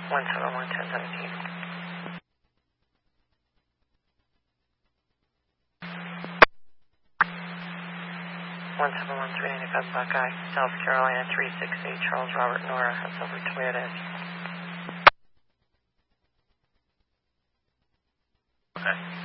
171, 1017. 171-395 Buckeye, South Carolina 368, Charles Robert Nora, that's over Toyota Edge. Okay.